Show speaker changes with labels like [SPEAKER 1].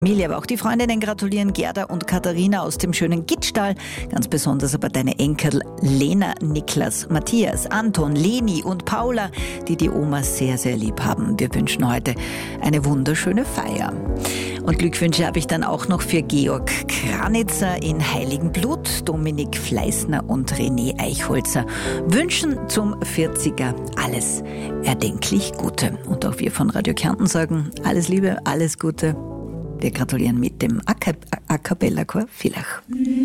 [SPEAKER 1] Familie, aber auch die Freundinnen gratulieren Gerda und Katharina aus dem schönen Gittstall. Ganz besonders aber deine Enkel Lena, Niklas, Matthias, Anton, Leni und Paula, die die Oma sehr, sehr lieb haben. Wir wünschen heute eine wunderschöne Feier. Und Glückwünsche habe ich dann auch noch für Georg Kranitzer in Heiligenblut, Dominik Fleißner und René Eichholzer. Wünschen zum 40er alles erdenklich Gute. Und auch wir von Radio Kärnten sagen alles Liebe, alles Gute. Wir gratulieren mit dem A Cappella Chor Villach.